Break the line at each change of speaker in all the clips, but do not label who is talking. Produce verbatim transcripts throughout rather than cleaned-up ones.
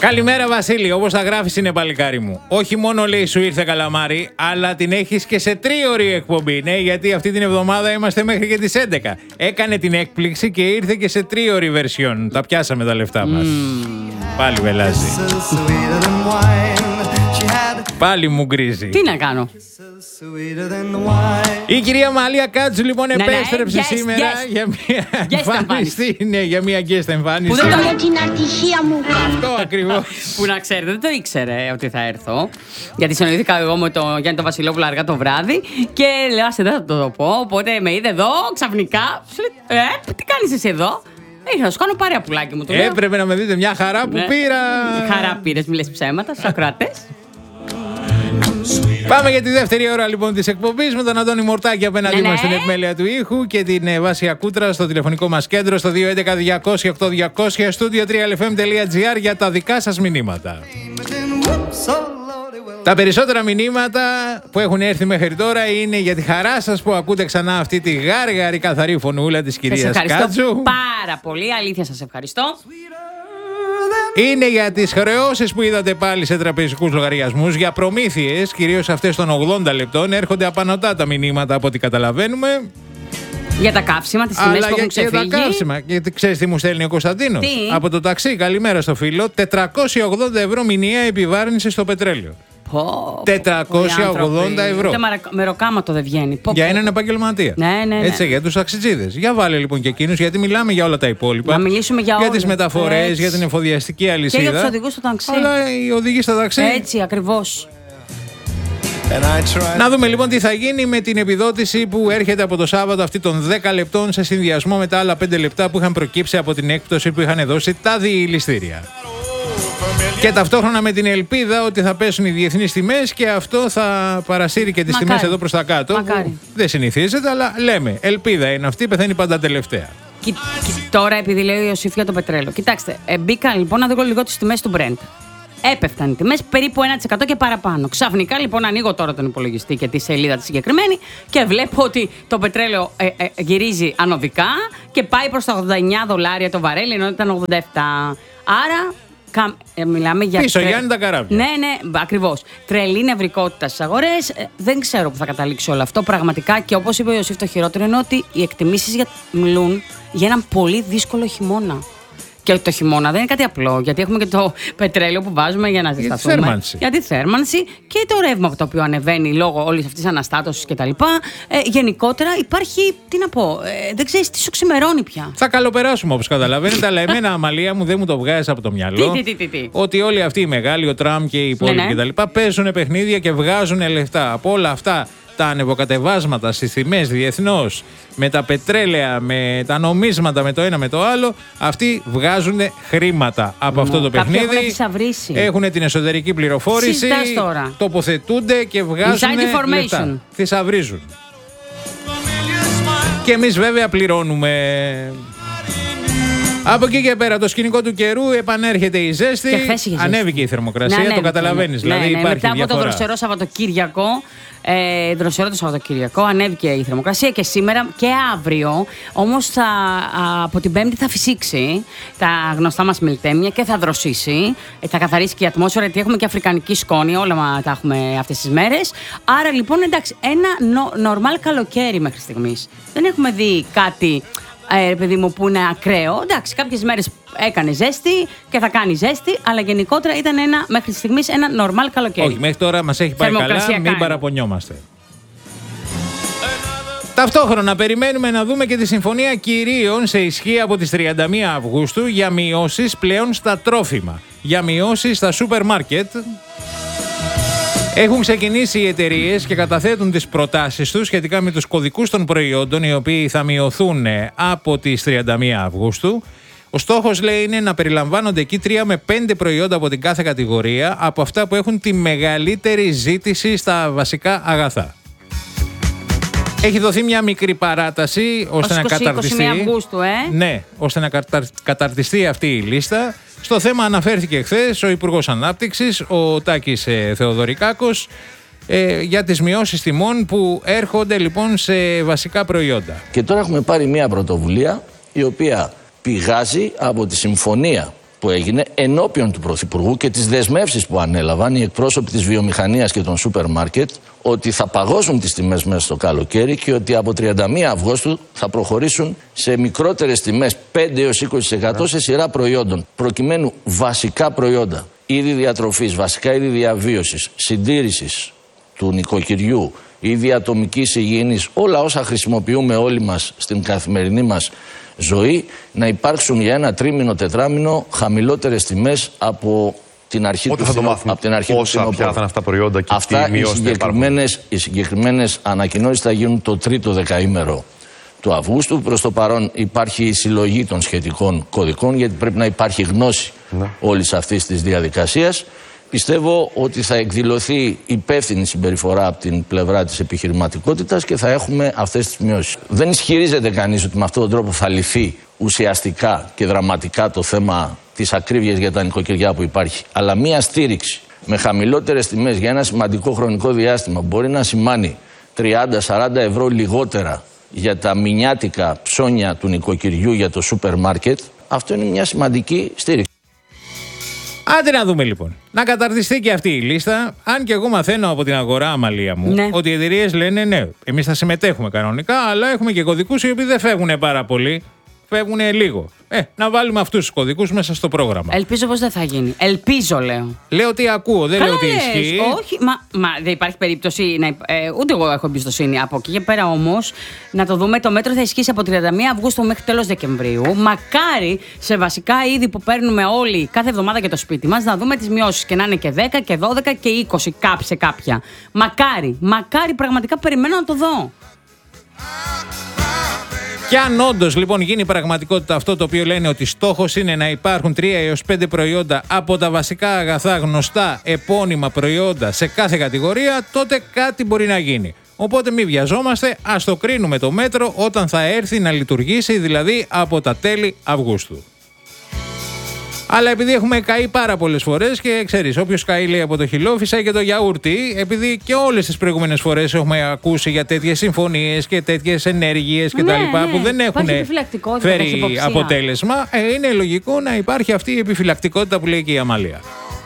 Καλημέρα Βασίλη, όπως θα γράφεις είναι παλικάρι μου. Όχι μόνο λέει σου ήρθε καλαμάρι, αλλά την έχεις και σε τρίωρη εκπομπή. Ναι, γιατί αυτή την εβδομάδα είμαστε μέχρι και τις έντεκα. Έκανε την έκπληξη και ήρθε και σε τρίωρη version. Τα πιάσαμε τα λεφτά μας. Mm. Πάλι βελάζει. Πάλι μου γκρίζει.
Τι να κάνω.
Η κυρία Μαλία Κάτσου λοιπόν ναι, επέστρεψε
ναι, yes,
σήμερα
yes.
για μια
yes,
εμφάνιση. Ναι, για μια guest εμφάνιση.
Που δεν το...
την ατυχία μου.
Αυτό ακριβώς.
Που να ξέρετε, δεν το ήξερε ότι θα έρθω. Γιατί συναντήθηκα εγώ με τον Γιάννη τον Βασιλόπουλο αργά το βράδυ και λέω, άσε δεν θα το πω. Οπότε με είδε εδώ ξαφνικά. Σου λέει, ε, τι κάνεις εσύ εδώ. Ε, θα σου κάνω πάρε πουλάκι μου.
Έπρεπε να με δείτε μια χαρά που
ναι.
πήρα.
Χαρά πήρες, μη λες ψέματα στους ακροατές.
Πάμε για τη δεύτερη ώρα λοιπόν της εκπομπής με τον Αντώνη Μορτάκη απέναντί
ναι,
μας
ναι.
στην επιμέλεια του ήχου και την ε, Βάσια Κούτρα στο τηλεφωνικό μας κέντρο στο δύο έντεκα διακόσια οκτώ διακόσια studio τρία ελ εφ εμ τελεία τζι άρ για τα δικά σας μηνύματα. Τα περισσότερα μηνύματα που έχουν έρθει μέχρι τώρα είναι για τη χαρά σας που ακούτε ξανά αυτή τη γάργαρη καθαρή φωνούλα της κυρίας Κάτσου.
Πάρα πολύ, αλήθεια σας ευχαριστώ.
Είναι για τις χρεώσεις που είδατε πάλι σε τραπεζικούς λογαριασμούς, για προμήθειες, κυρίως αυτές των ογδόντα λεπτών. Έρχονται απανωτά τα μηνύματα από ό,τι καταλαβαίνουμε.
Για τα καύσιμα, τις τιμές που έχουν ξεφύγει.
Για τα καύσιμα. Γιατί ξέρεις τι μου στέλνει ο Κωνσταντίνος.
Τι?
Από το ταξί, καλημέρα στο φίλο. τετρακόσια ογδόντα ευρώ μηνιαία επιβάρυνση στο πετρέλαιο.
Πω,
τετρακόσια ογδόντα ευρώ.
Ούτε μεροκάματο δεν βγαίνει. Πω,
για
πω.
έναν επαγγελματία.
Ναι, ναι, ναι.
Έτσι, για τους ταξιτζίδες. Για βάλε λοιπόν και εκείνους, γιατί μιλάμε για όλα τα υπόλοιπα.
Να μιλήσουμε για όλα.
Για τις μεταφορές,
έτσι.
για την εφοδιαστική αλυσίδα.
Και για τους οδηγούς στο ταξί.
Αλλά οι οδηγοί στο ταξί.
Έτσι, ακριβώς.
Να δούμε λοιπόν τι θα γίνει με την επιδότηση που έρχεται από το Σάββατο αυτή των δέκα λεπτών σε συνδυασμό με τα άλλα πέντε λεπτά που είχαν προκύψει από την έκπτωση που είχαν δώσει τα διηληστήρια. Και ταυτόχρονα με την ελπίδα ότι θα πέσουν οι διεθνείς τιμές και αυτό θα παρασύρει και τις
Μακάρι.
τιμές εδώ προς τα κάτω.
Μακάρι.
Δεν συνηθίζεται, αλλά λέμε, ελπίδα είναι αυτή, πεθαίνει πάντα τελευταία.
Κι, κι, τώρα, επειδή λέει ο Ιωσήφ για το πετρέλαιο. Κοιτάξτε, ε, μπήκα λοιπόν να δω λίγο τις τιμές του Brent. Έπεφταν οι τιμές περίπου ένα τοις εκατό και παραπάνω. Ξαφνικά λοιπόν ανοίγω τώρα τον υπολογιστή και τη σελίδα τη συγκεκριμένη και βλέπω ότι το πετρέλαιο ε, ε, γυρίζει ανωδικά και πάει προς τα ογδόντα εννιά δολάρια το βαρέλι, ενώ ήταν ογδόντα επτά. Άρα. Κα... Ε, μιλάμε για
Πίσω,
τρε...
Γιάννη τα καράβια.
Ναι, ναι, ακριβώς. Τρελή νευρικότητα στις αγορές. Ε, δεν ξέρω που θα καταλήξει όλο αυτό πραγματικά. Και όπως είπε ο Ιωσήφ, το χειρότερο είναι ότι οι εκτιμήσεις για... μιλούν για έναν πολύ δύσκολο χειμώνα. Και το χειμώνα δεν είναι κάτι απλό, γιατί έχουμε και το πετρέλαιο που βάζουμε για να ζεσταθούμε.
Για τη θέρμανση.
Για τη θέρμανση και το ρεύμα το οποίο ανεβαίνει λόγω όλης αυτής της αναστάτωσης κτλ. Ε, γενικότερα υπάρχει, τι να πω, ε, δεν ξέρεις τι σου ξημερώνει πια.
Θα καλοπεράσουμε όπως καταλαβαίνετε, αλλά εμένα, Αμαλία μου, δεν μου το βγάζει από το μυαλό.
Τι, τι, τι, τι.
Ότι όλοι αυτοί οι μεγάλοι, ο Τραμπ και οι υπόλοιποι
ναι, ναι.
κτλ. παίζουν παιχνίδια και βγάζουν λεφτά. Από όλα αυτά τα ανεβοκατεβάσματα στις τιμές διεθνώς, με τα πετρέλαια, με τα νομίσματα, με το ένα με το άλλο, αυτοί βγάζουν χρήματα από αυτό το παιχνίδι. Έχουν την εσωτερική πληροφόρηση, τοποθετούνται και βγάζουν λεφτά. Θησαυρίζουν. Και εμείς βέβαια πληρώνουμε. Από εκεί και πέρα, το σκηνικό του καιρού επανέρχεται η ζέστη. Ανέβηκε η θερμοκρασία, ναι, το καταλαβαίνεις.
Ναι,
δηλαδή
ναι,
υπάρχει
μετά από
διαφορά.
το δροσερό Σαββατοκύριακο, ε, δροσερό το Σαββατοκύριακο, ανέβηκε η θερμοκρασία και σήμερα και αύριο. Όμως θα, από την Πέμπτη θα φυσήξει τα γνωστά μας μιλτέμια και θα δροσίσει. Ε, θα καθαρίσει και η ατμόσφαιρα, γιατί έχουμε και αφρικανική σκόνη, όλα μα, τα έχουμε αυτές τις μέρες. Άρα λοιπόν, εντάξει, ένα νορμάλ καλοκαίρι μέχρι στιγμής. Δεν έχουμε δει κάτι. Ε, παιδί μου, που είναι ακραίο. Εντάξει, κάποιες μέρες έκανε ζέστη και θα κάνει ζέστη, αλλά γενικότερα ήταν ένα, μέχρι στιγμής ένα νορμάλ καλοκαίρι.
Όχι, μέχρι τώρα μας έχει πάει καλά, μην
κάνει.
παραπονιόμαστε. Ταυτόχρονα περιμένουμε να δούμε και τη συμφωνία κυρίων σε ισχύ από τις τριάντα μία Αυγούστου για μειώσεις πλέον στα τρόφιμα, για μειώσεις στα σούπερ μάρκετ. Έχουν ξεκινήσει οι εταιρείες και καταθέτουν τις προτάσεις τους σχετικά με τους κωδικούς των προϊόντων, οι οποίοι θα μειωθούν από τις τριάντα μία Αυγούστου. Ο στόχος, λέει, είναι να περιλαμβάνονται εκεί τρία με πέντε προϊόντα από την κάθε κατηγορία, από αυτά που έχουν τη μεγαλύτερη ζήτηση στα βασικά αγαθά. Έχει δοθεί μια μικρή παράταση ώστε να καταρτιστεί.
είκοσι μία Αυγούστου, ε?
Ναι, ώστε να καταρτιστεί αυτή η λίστα. Στο θέμα αναφέρθηκε χθες ο Υπουργός Ανάπτυξης, ο Τάκης Θεοδωρικάκος, ε, για τις μειώσεις τιμών που έρχονται λοιπόν σε βασικά προϊόντα.
Και τώρα έχουμε πάρει μια πρωτοβουλία η οποία πηγάζει από τη συμφωνία
που έγινε ενώπιον του Πρωθυπουργού και τις δεσμεύσεις που ανέλαβαν οι εκπρόσωποι της βιομηχανίας και των σούπερ μάρκετ ότι θα παγώσουν τις τιμές μέσα στο καλοκαίρι και ότι από τριάντα μία Αυγούστου θα προχωρήσουν σε μικρότερες τιμές πέντε έως είκοσι τοις εκατό σε σειρά προϊόντων, προκειμένου βασικά προϊόντα, είδη διατροφής, βασικά είδη διαβίωσης, συντήρησης του νοικοκυριού, είδη ατομικής υγιεινής, όλα όσα χρησιμοποιούμε όλοι μας στην καθημερινή μας ζωή, να υπάρξουν για ένα τρίμηνο, τετράμηνο χαμηλότερες τιμές από την αρχή
Πότε
του φθινοπόρου.
Πόσα ποια θα είναι αυτά τα προϊόντα και
αυτά,
τι μειώσεις θα υπάρχουν.
Οι συγκεκριμένες ανακοινώσεις θα γίνουν το τρίτο δεκαήμερο του Αυγούστου. Προς το παρόν υπάρχει η συλλογή των σχετικών κωδικών, γιατί πρέπει να υπάρχει γνώση ναι. όλης αυτής της διαδικασίας. Πιστεύω ότι θα εκδηλωθεί υπεύθυνη συμπεριφορά από την πλευρά της επιχειρηματικότητας και θα έχουμε αυτές τις μειώσεις. Δεν ισχυρίζεται κανείς ότι με αυτόν τον τρόπο θα λυθεί ουσιαστικά και δραματικά το θέμα της ακρίβειας για τα νοικοκυριά που υπάρχει. Αλλά μία στήριξη με χαμηλότερες τιμές για ένα σημαντικό χρονικό διάστημα μπορεί να σημάνει τριάντα με σαράντα ευρώ λιγότερα για τα μηνιάτικα ψώνια του νοικοκυριού για το σούπερ μάρκετ. Αυτό είναι μια σημαντική στήριξη.
Άντε να δούμε λοιπόν. Να καταρτιστεί και αυτή η λίστα. Αν και εγώ μαθαίνω από την αγορά, Αμαλία μου, ναι. ότι οι εταιρείες λένε ναι, εμείς θα συμμετέχουμε κανονικά, αλλά έχουμε και κωδικούς οι οποίοι δεν φεύγουν πάρα πολύ. Φεύγουν λίγο. Ε, να βάλουμε αυτούς τους κωδικούς μέσα στο πρόγραμμα.
Ελπίζω πως δεν θα γίνει. Ελπίζω, λέω.
Λέω ότι ακούω, δεν
Καλά
λέω ότι
λες.
ισχύει.
Όχι, μα, μα δεν υπάρχει περίπτωση. Να, ε, ούτε εγώ έχω εμπιστοσύνη. Από εκεί και πέρα όμως, να το δούμε, το μέτρο θα ισχύσει από τριάντα μία Αυγούστου μέχρι τέλος Δεκεμβρίου. Μακάρι σε βασικά είδη που παίρνουμε όλοι κάθε εβδομάδα για το σπίτι μας να δούμε τις μειώσεις και να είναι και δέκα και δώδεκα και είκοσι σε κάποια. Μακάρι, μακάρι, πραγματικά περιμένω να το δω.
Και αν όντως λοιπόν γίνει πραγματικότητα αυτό το οποίο λένε ότι στόχος είναι να υπάρχουν τρία έως πέντε προϊόντα από τα βασικά αγαθά γνωστά επώνυμα προϊόντα σε κάθε κατηγορία, τότε κάτι μπορεί να γίνει. Οπότε μην βιαζόμαστε, ας το κρίνουμε το μέτρο όταν θα έρθει να λειτουργήσει, δηλαδή από τα τέλη Αυγούστου. Αλλά επειδή έχουμε καεί πάρα πολλές φορές και ξέρεις, όποιος καεί λέει από το χιλόφυσα και το γιαούρτι, επειδή και όλες τις προηγούμενες φορές έχουμε ακούσει για τέτοιες συμφωνίες και τέτοιες ενέργειες κτλ. Ναι, ναι, που δεν έχουν φέρει αποτέλεσμα, ε, είναι λογικό να υπάρχει αυτή η επιφυλακτικότητα που λέει και η Αμαλία.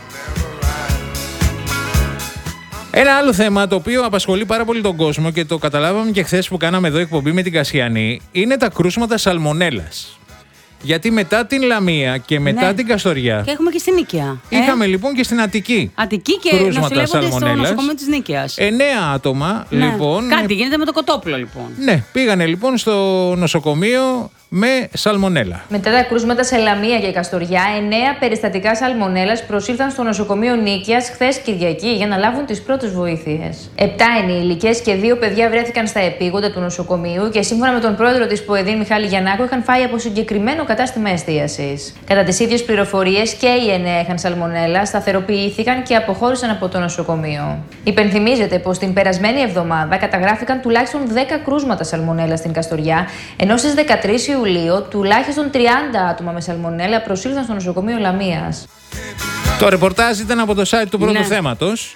Ένα άλλο θέμα το οποίο απασχολεί πάρα πολύ τον κόσμο και το καταλάβαμε και χθες που κάναμε εδώ εκπομπή με την Κασιανή, είναι τα κρούσματα σαλμονέλας. Γιατί μετά την Λαμία και μετά ναι. την Καστοριά.
Και έχουμε και στην Νίκαια.
Είχαμε
ε?
λοιπόν και στην Αττική.
Αττική και νοσηλεύονται στο νοσοκομείο της Νίκαιας.
Εννέα άτομα ναι. λοιπόν.
Κάτι γίνεται με το κοτόπουλο λοιπόν.
Ναι, πήγανε λοιπόν στο νοσοκομείο με σαλμονέλα.
Μετά τα κρούσματα σε Λαμία και Καστοριά, εννέα περιστατικά σαλμονέλας προσήλθαν στο νοσοκομείο Νίκαιας χθες Κυριακή για να λάβουν τις πρώτες βοήθειες. Επτά ενήλικες και δύο παιδιά βρέθηκαν στα επίγοντα του νοσοκομείου και σύμφωνα με τον πρόεδρο της ΠΟΕΔΗΝ Μιχάλη Γιαννάκο είχαν φάει από συγκεκριμένο κατάστημα εστίασης. Κατά τις ίδιες πληροφορίες και οι εννέα είχαν σαλμονέλα, σταθεροποιήθηκαν και αποχώρησαν από το νοσοκομείο. Υπενθυμίζεται πως την περασμένη εβδομάδα καταγράφηκαν τουλάχιστον δέκα κρούσματα σαλμονέλα στην Καστοριά, ενώ στις δεκατρείς Ιουλίου τουλάχιστον τριάντα άτομα με σαλμονέλα προσήλθαν στο νοσοκομείο Λαμίας.
Το ρεπορτάζ ήταν από το site του πρώτου ναι. θέματος.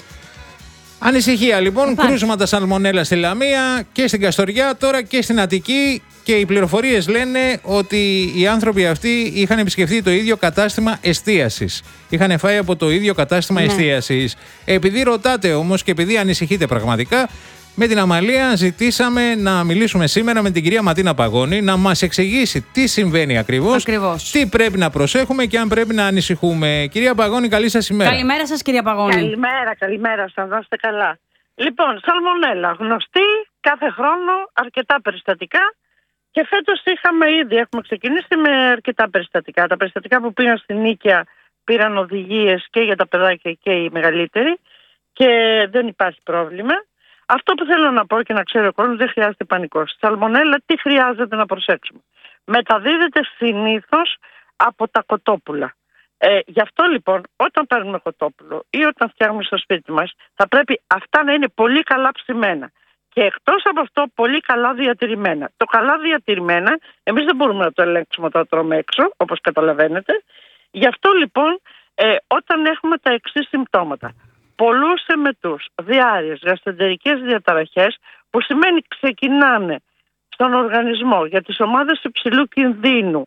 Ανησυχία λοιπόν, Υπάρχει. κρούσματα σαλμονέλα στη Λαμία και στην Καστοριά, τώρα και στην Αττική. Και οι πληροφορίες λένε ότι οι άνθρωποι αυτοί είχαν επισκεφθεί το ίδιο κατάστημα εστίασης. Είχαν φάει από το ίδιο κατάστημα ναι. εστίασης. Επειδή ρωτάτε όμως και επειδή ανησυχείτε πραγματικά, με την Αμαλία ζητήσαμε να μιλήσουμε σήμερα με την κυρία Ματίνα Παγώνη να μας εξηγήσει τι συμβαίνει ακριβώς,
ακριβώς,
τι πρέπει να προσέχουμε και αν πρέπει να ανησυχούμε. Κυρία Παγώνη, καλή σας ημέρα.
Καλημέρα σας κυρία Παγώνη.
Καλημέρα, καλημέρα σας, να είστε καλά. Λοιπόν, σαλμονέλα, γνωστή κάθε χρόνο, αρκετά περιστατικά και φέτος είχαμε ήδη, έχουμε ξεκινήσει με αρκετά περιστατικά. Τα περιστατικά που πήγαν στην Νίκαια πήραν οδηγίες και για τα παιδάκια και οι μεγαλύτεροι και δεν υπάρχει πρόβλημα. Αυτό που θέλω να πω και να ξέρει ο κόσμος, δεν χρειάζεται πανικός. Σαλμονέλα τι χρειάζεται να προσέξουμε. Μεταδίδεται συνήθως από τα κοτόπουλα. Ε, γι' αυτό λοιπόν όταν παίρνουμε κοτόπουλο ή όταν φτιάχνουμε στο σπίτι μας θα πρέπει αυτά να είναι πολύ καλά ψημένα. Και εκτός από αυτό πολύ καλά διατηρημένα. Το καλά διατηρημένα εμείς δεν μπορούμε να το ελέγξουμε όταν το τρώμε έξω, όπως καταλαβαίνετε. Γι' αυτό λοιπόν ε, όταν έχουμε τα εξής συμπτώματα. Πολλούς εμετούς, διάρειες, γαστρεντερικές διαταραχές που σημαίνει ξεκινάνε στον οργανισμό για τις ομάδες υψηλού κινδύνου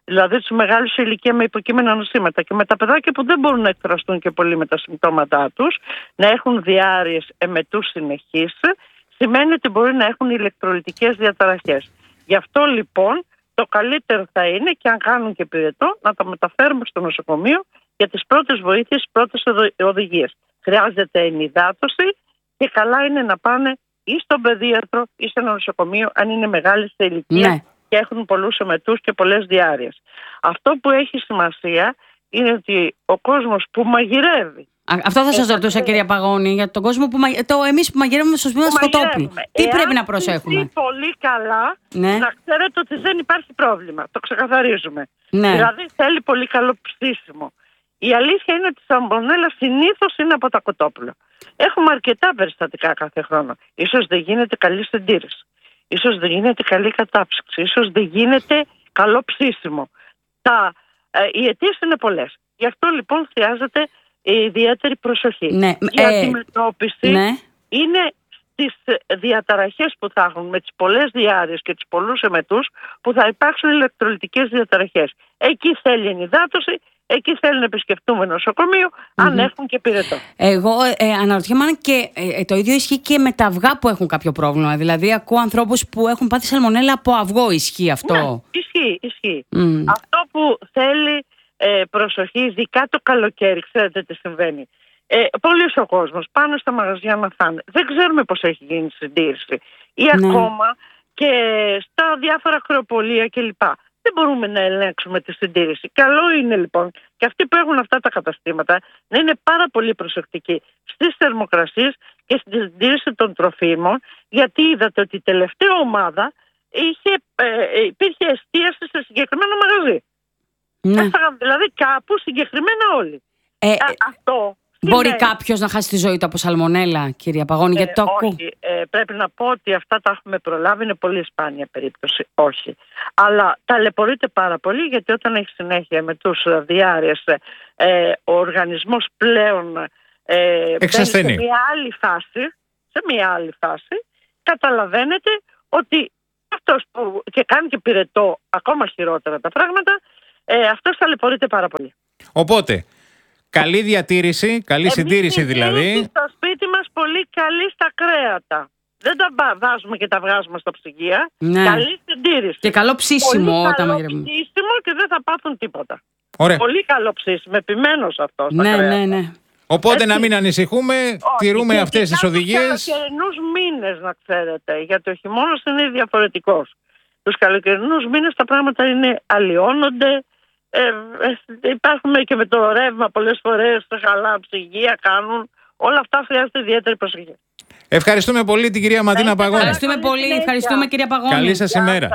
δηλαδή τους μεγάλους σε ηλικία με υποκείμενα νοσήματα, και με τα παιδάκια που δεν μπορούν να εκφραστούν και πολύ με τα συμπτώματά τους, να έχουν διάρειες εμετούς συνεχείς, σημαίνει ότι μπορεί να έχουν ηλεκτρολιτικές διαταραχές. Γι' αυτό λοιπόν το καλύτερο θα είναι, και αν κάνουν και πυρετό, να τα μεταφέρουμε στο νοσοκομείο για τις πρώτες βοήθειες, τις πρώτες οδηγίες. Χρειάζεται ενυδάτωση και καλά είναι να πάνε ή στον παιδίατρο ή σε ένα νοσοκομείο αν είναι μεγάλη σε ηλικία, ναι, και έχουν πολλούς εμετούς και πολλές διάρειες. Αυτό που έχει σημασία είναι ότι ο κόσμος που μαγειρεύει.
Αυτό θα σας ρωτούσα, κυρία Παγώνη, για τον κόσμο που μαγειρεύει. Το εμείς που μαγειρεύουμε στο σπίτι στο τόπι. Τι Εάν πρέπει να προσέχουμε?
Αν πολύ καλά,
ναι,
να ξέρετε ότι δεν υπάρχει πρόβλημα. Το ξεκαθαρίζουμε.
Ναι.
Δηλαδή θέλει πολύ καλό ψήσιμο. Η αλήθεια είναι ότι η σαλμονέλα συνήθως είναι από τα κοτόπουλα. Έχουμε αρκετά περιστατικά κάθε χρόνο. Ίσως δεν γίνεται καλή συντήρηση. Ίσως δεν γίνεται καλή κατάψυξη. Ίσως δεν γίνεται καλό ψήσιμο. Τα, ε, οι αιτίες είναι πολλές. Γι' αυτό λοιπόν χρειάζεται ιδιαίτερη προσοχή.
Ναι.
Η
ε,
αντιμετώπιση
ναι.
είναι στις διαταραχές που θα έχουν, με τις πολλές διάρειες και τους πολλούς εμετούς, που θα υπάρξουν ηλεκτρολιτικές διαταραχές. Εκεί θέλει ενυδάτωση, εκεί θέλει να επισκεφτούμε νοσοκομείο, mm-hmm. αν έχουν και πυρετό.
Εγώ ε, αναρωτιέμαι αν και ε, το ίδιο ισχύει και με τα αυγά που έχουν κάποιο πρόβλημα. Δηλαδή, ακούω ανθρώπους που έχουν πάθει σαλμονέλα από αυγό. Ισχύει αυτό?
Ναι, ισχύει, ισχύει. Mm. Αυτό που θέλει ε, προσοχή, ειδικά το καλοκαίρι, ξέρετε τι συμβαίνει. Ε, πολλοί ο κόσμος πάνε στα μαγαζιά να φάνε. Δεν ξέρουμε πώς έχει γίνει η συντήρηση. Ή ναι. ακόμα και στα διάφορα χρεοπολία κλπ. Δεν μπορούμε να ελέγξουμε τη συντήρηση. Καλό είναι λοιπόν και αυτοί που έχουν αυτά τα καταστήματα να είναι πάρα πολύ προσεκτικοί στις θερμοκρασίες και στη συντήρηση των τροφίμων, γιατί είδατε ότι η τελευταία ομάδα είχε, ε, υπήρχε εστίαση σε συγκεκριμένο μαγαζί. Ναι. Έφαγαν δηλαδή κάπου συγκεκριμένα όλοι.
Ε,
Α, αυτό
μπορεί
είναι...
κάποιος να χάσει τη ζωή του από σαλμονέλα, κυρία Παγώνη,
ε,
γιατί το ακούω?
Όχι, ε, πρέπει να πω ότι αυτά τα έχουμε προλάβει, είναι πολύ σπάνια περίπτωση, όχι. Αλλά ταλαιπωρείται πάρα πολύ, γιατί όταν έχει συνέχεια με τους διάρειες, ε, ο οργανισμός πλέον ε, μπαίνει σε μια άλλη φάση, σε μια άλλη φάση, καταλαβαίνετε ότι αυτός που και κάνει και πυρετό, ακόμα χειρότερα τα πράγματα, ε, αυτός ταλαιπωρείται πάρα πολύ.
Οπότε, καλή διατήρηση, καλή Εμείς συντήρηση δηλαδή.
Στο σπίτι μας πολύ καλή στα κρέατα. Δεν τα βάζουμε και τα βγάζουμε στα ψυγεία.
Ναι.
Καλή συντήρηση.
Και καλό ψήσιμο
πολύ
όταν
μαγειρεύουμε. Καλό ψήσιμο και δεν θα πάθουν τίποτα.
Ωραία.
Πολύ καλό ψήσιμο. Επιμένω σε αυτό.
Ναι, ναι, ναι.
Οπότε
Έτσι.
Να μην ανησυχούμε, όχι, τηρούμε αυτές τις οδηγίες.
Τους καλοκαιρινούς μήνες, να ξέρετε, γιατί ο χειμώνας είναι διαφορετικός. Τους καλοκαιρινούς μήνες τα πράγματα είναι αλλοιώνονται. Ε, ε, υπάρχουν και με το ρεύμα πολλές φορές, χαλά ψυγεία κάνουν. Όλα αυτά χρειάζεται ιδιαίτερη προσοχή.
Ευχαριστούμε πολύ την κυρία Ματίνα Παγώνη.
Ευχαριστούμε πολύ, ευχαριστούμε κυρία Παγώνη.
Καλή σας ημέρα.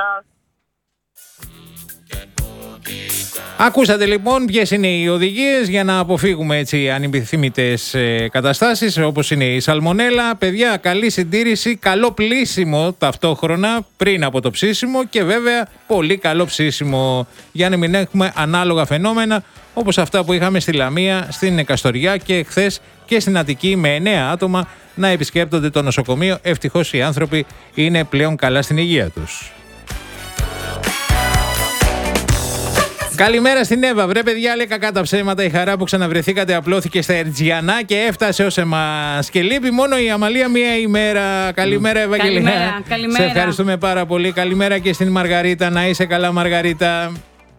Ακούσατε λοιπόν ποιες είναι οι οδηγίες για να αποφύγουμε έτσι ανεπιθύμητες ε, καταστάσεις όπως είναι η σαλμονέλα. Παιδιά, καλή συντήρηση, καλό πλύσιμο ταυτόχρονα πριν από το ψήσιμο και βέβαια πολύ καλό ψήσιμο για να μην έχουμε ανάλογα φαινόμενα όπως αυτά που είχαμε στη Λαμία, στην Εκαστοριά και χθες και στην Αττική με εννέα άτομα να επισκέπτονται το νοσοκομείο. Ευτυχώς οι άνθρωποι είναι πλέον καλά στην υγεία τους. Καλημέρα στην Εύα. Βρε παιδιά, λέει κακά τα ψέματα. Η χαρά που ξαναβρεθήκατε απλώθηκε στα Ερτζιανά και έφτασε ως εμάς. Και λείπει μόνο η Αμαλία μία ημέρα. Καλημέρα, Ευαγγελία.
Καλημέρα, καλημέρα.
Σε ευχαριστούμε πάρα πολύ. Καλημέρα και στην Μαργαρίτα. Να είσαι καλά, Μαργαρίτα.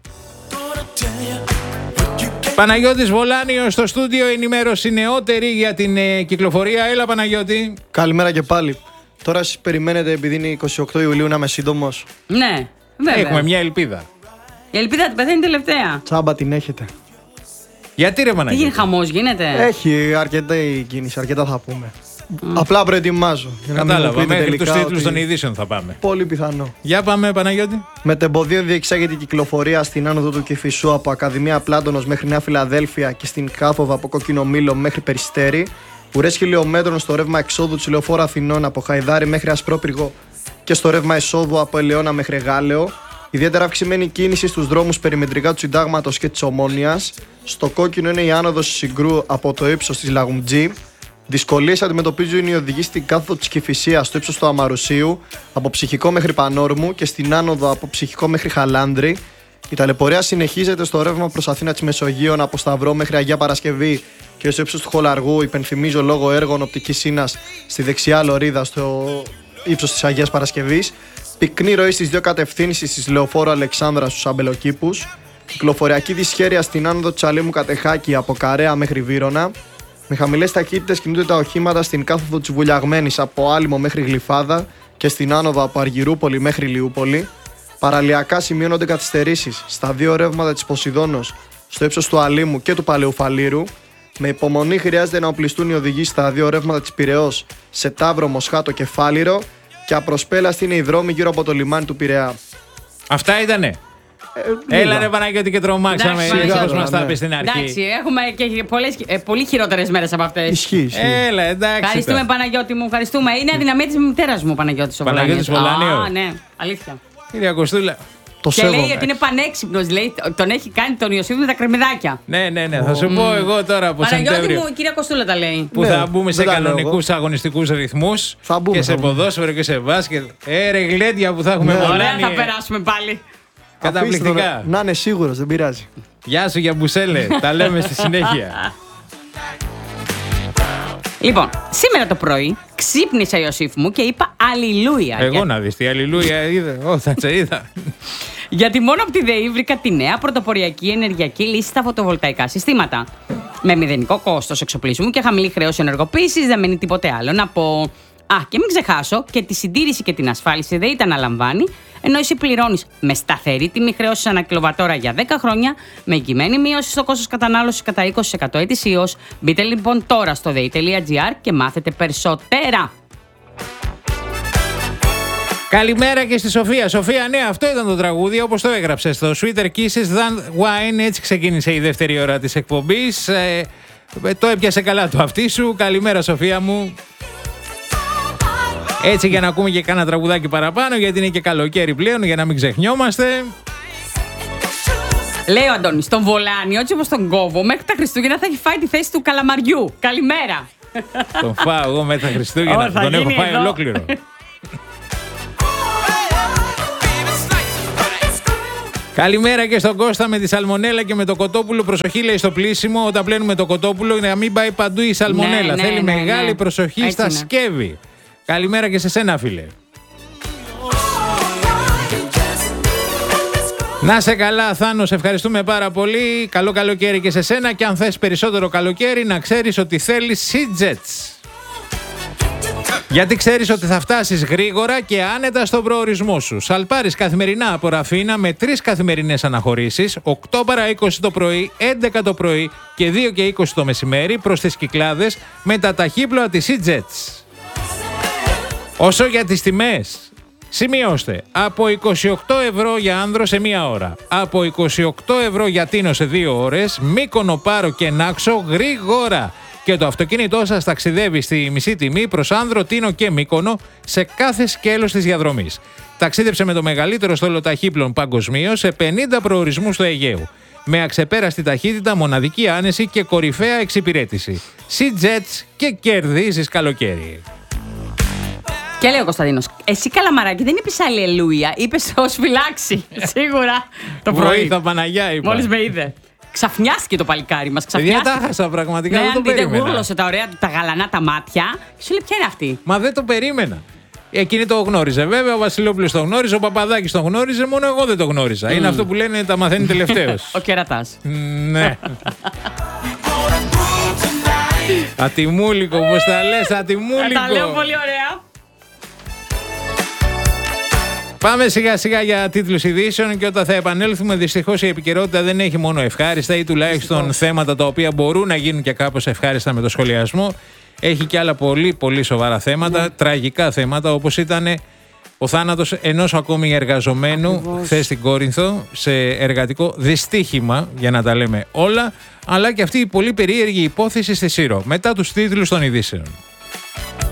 Παναγιώτης Βολάνιος στο στούντιο, ενημέρωση νεότερη για την ε, κυκλοφορία. Έλα, Παναγιώτη.
Καλημέρα και πάλι. Τώρα εσείς περιμένετε, επειδή είναι είκοσι οκτώ Ιουλίου, να είμαι σύντομος?
Ναι, βέβαια.
Έχουμε μια ελπίδα.
Η ελπίδα την πεθαίνει τελευταία.
Τσάμπα την έχετε.
Γιατί ρε Παναγιώτη?
Τι γίνει, χαμός γίνεται?
Έχει αρκετά η κίνηση, αρκετά θα πούμε. Mm. Απλά προετοιμάζω.
Κατάλαβα, μέχρι τους τίτλους των ειδήσεων θα πάμε.
Πολύ πιθανό.
Για πάμε, Παναγιώτη.
Μετεμποδίο διεξάγεται η κυκλοφορία στην άνοδο του Κηφισού από Ακαδημία Πλάτωνος μέχρι Νέα Φιλαδέλφια και στην Κάθοδο από Κοκκινομήλο μέχρι Περιστέρι. Ουρές χιλιόμετρων στο ρεύμα εξόδου της Λεωφόρου Αθηνών από Χαϊδάρι μέχρι Ασπρόπυργο και στο ρεύμα εισόδου από Ελαιώνα μέχρι Γάλεο. Ιδιαίτερα αυξημένη κίνηση στους δρόμους περιμετρικά του Συντάγματος και της Ομόνοιας. Στο κόκκινο είναι η άνοδος Συγκρού από το ύψος της Λαγουμτζή. Δυσκολίες αντιμετωπίζουν οι οδηγοί στην κάθοδο της Κηφισίας στο ύψος του Αμαρουσίου, από Ψυχικό μέχρι Πανόρμου και στην άνοδο από Ψυχικό μέχρι Χαλάνδρη. Η ταλαιπωρία συνεχίζεται στο ρεύμα προς Αθήνα της Μεσογείων από Σταυρό μέχρι Αγία Παρασκευή και στο ύψος του Χολαργού. Υπενθυμίζω λόγω έργων οπτικής σύνας στη δεξιά λωρίδα στο ύψος της Αγίας Παρασκευής. Πυκνή ροή στις δύο κατευθύνσεις της Λεωφόρου Αλεξάνδρα στους Αμπελοκήπους. Κυκλοφοριακή δυσχέρεια στην άνοδο Τσαλέμου Κατεχάκη από Καρέα μέχρι Βύρωνα. Με χαμηλές ταχύτητες κινούνται τα οχήματα στην κάθοδο της Βουλιαγμένης από Άλυμο μέχρι Γλυφάδα και στην άνοδο από Αργυρούπολη μέχρι Λιούπολη. Παραλιακά σημειώνονται καθυστερήσεις στα δύο ρεύματα της Ποσειδώνος στο ύψος του Αλήμου και του Παλαιού Φαλήρου. Με υπομονή χρειάζεται να οπλιστούν οι οδηγοί στα δύο ρεύματα της Πειραιώς σε Ταύρο, Μοσχάτο και Φάληρο και απροσπέλαστη είναι οι δρόμοι γύρω από το λιμάνι του Πειραιά.
Αυτά ήτανε. Ε, Έλα ρε Παναγιώτη και τρομάξαμε, όπως μας τα είπε στην αρχή.
Εντάξει, έχουμε και πολλές, ε, πολύ χειρότερες μέρες από αυτές.
Ισχύει.
Έλα, εντάξει.
Ευχαριστούμε
τα.
Παναγιώτη μου, ευχαριστούμε. Είναι αδυναμία της μητέρας μου, Παναγιώτης ο
Παναγιώτης Βολάνιος.
Α, ναι, αλήθεια.
Κύριε Κωστούλα.
Το
και
σέβομαι.
λέει ότι είναι πανέξυπνος, λέει, τον έχει κάνει τον Ιωσήφ με τα κρεμμυδάκια.
Ναι, ναι, ναι. Θα σου πω εγώ τώρα από
Παναγιώτη
Σεπτέμβριο.
μου, η κυρία Κωστούλα τα λέει.
Που
Ναι,
θα μπούμε σε
δεν τα λέω
κανονικούς αγωνιστικούς ρυθμούς
Θα μπούμε,
και σε
θα μπούμε.
ποδόσφαιρο και σε μπάσκετ. Ε, ρε γλέντια που θα έχουμε
Ναι.
πολλά.
Ωραία, θα περάσουμε πάλι.
Καταπληκτικά.
Αφήστε τον να είναι σίγουρος, δεν πειράζει.
Γεια σου για μπουσέλε. Τα λέμε στη συνέχεια.
Λοιπόν, σήμερα το πρωί ξύπνησα Ιωσήφ μου και είπα Αλληλούια.
Εγώ
Για-
να δεις τι αλληλούια είδα. Ω, θα σε είδα.
Γιατί μόνο από τη ΔΕΗ βρήκα τη νέα πρωτοποριακή ενεργειακή λύση στα φωτοβολταϊκά συστήματα. Με μηδενικό κόστος εξοπλισμού και χαμηλή χρέωση ενεργοποίησης δεν μένει τίποτε άλλο να πω. Α, και μην ξεχάσω και τη συντήρηση και την ασφάλιση ΔΕΗ τα αναλαμβάνει, ενώ εσύ πληρώνεις με σταθερή τιμή χρέωσης ανά κιλοβατόρα για δέκα χρόνια, με εγγυημένη μείωση στο κόστος κατανάλωσης κατά είκοσι τοις εκατό ετησίως. Μπείτε λοιπόν τώρα στο δέη τελεία τζι άρ και μάθετε περισσότερα.
Καλημέρα και στη Σοφία. Σοφία, ναι, αυτό ήταν το τραγούδι όπως το έγραψε στο Sweeter Kisses Than Wine. Έτσι ξεκίνησε η δεύτερη ώρα της εκπομπής. Ε, το έπιασε καλά το αυτί σου. Καλημέρα, Σοφία μου. Έτσι για να ακούμε και κάνα τραγουδάκι παραπάνω, γιατί είναι και καλοκαίρι πλέον, για να μην ξεχνιόμαστε.
Λέει ο Αντώνης, τον Βολάνιο, έτσι όπως τον κόβω, μέχρι τα Χριστούγεννα θα έχει φάει τη θέση του καλαμαριού. Καλημέρα.
Τον φάω εγώ μετά Χριστούγεννα.
Ω, θα
Τον έχω
γίνει
φάει
εδώ.
ολόκληρο. Καλημέρα και στον Κώστα με τη σαλμονέλα και με το κοτόπουλο. Προσοχή, λέει, στο πλήσιμο. Όταν πλένουμε το κοτόπουλο, να μην πάει παντού η σαλμονέλα.
Ναι, ναι,
Θέλει
ναι,
μεγάλη
ναι.
προσοχή
Έτσι
στα
είναι.
σκεύη. Καλημέρα και σε σένα, φίλε. Να σε καλά, Θάνος, ευχαριστούμε πάρα πολύ. Καλό καλοκαίρι και σε σένα. Και αν θες περισσότερο καλοκαίρι, να ξέρεις ότι θέλεις Seajets. Γιατί ξέρεις ότι θα φτάσεις γρήγορα και άνετα στον προορισμό σου. Σαλπάρεις καθημερινά από Ραφίνα με τρεις καθημερινές αναχωρήσεις, οκτώ παρά είκοσι το πρωί, έντεκα το πρωί και δύο και είκοσι το μεσημέρι προς τις Κυκλάδες με τα ταχύπλοα της Seajets. Όσο για τις τιμές, σημειώστε, από είκοσι οκτώ ευρώ για άνδρο σε μία ώρα, από είκοσι οκτώ ευρώ για Τίνο σε δύο ώρες, Μύκονο, Πάρο και Νάξο γρήγορα. Και το αυτοκίνητό σας ταξιδεύει στη μισή τιμή προς Άνδρο, Τίνο και Μύκονο σε κάθε σκέλος της διαδρομής. Ταξίδεψε με το μεγαλύτερο στόλο ταχύπλων παγκοσμίως σε πενήντα προορισμούς του Αιγαίου. Με αξεπέραστη ταχύτητα, μοναδική άνεση και κορυφαία εξυπηρέτηση. Seajets και κερδίζεις καλοκαίρι.
Και λέει ο Κωνσταντίνος, εσύ καλαμαράκι δεν είπες αλληλούια, είπες ως φυλάξη. Σίγουρα το πρωί.
Βοήθα Παναγιά, είπα.
Μόλις με είδε. Ξαφνιάστηκε το παλικάρι μας.
Παιδιά,
Ξαφνιάστηκε.
τα χάσα πραγματικά.
Ναι,
δεν το
αν δείτε,
περίμενα.
γούρλωσε τα ωραία του, τα γαλανά τα μάτια. Σου λέει, ποια είναι αυτή.
Μα δεν το περίμενα. Εκείνη το γνώριζε. Βέβαια, ο Βασιλόπουλος το γνώριζε, ο Παπαδάκης το γνώριζε, μόνο εγώ δεν το γνώριζα. Είναι αυτό που λένε τα μαθαίνει τελευταίος.
Ο κερατάς.
Ναι. Ατιμούλικο, πώς τα λες, ατιμούλικο.
Τα λέω πολύ ωραία.
Πάμε σιγά σιγά για τίτλους ειδήσεων και όταν θα επανέλθουμε, δυστυχώς η επικαιρότητα δεν έχει μόνο ευχάριστα ή τουλάχιστον θέματα τα οποία μπορούν να γίνουν και κάπως ευχάριστα με το σχολιασμό. Έχει και άλλα πολύ πολύ σοβαρά θέματα,
Ναι.
τραγικά θέματα, όπως ήταν ο θάνατος ενός ακόμη εργαζομένου χθες στην Κόρινθο σε εργατικό δυστύχημα, για να τα λέμε όλα, αλλά και αυτή η πολύ περίεργη υπόθεση στη Σύρο, μετά τους τίτλους των ειδήσεων.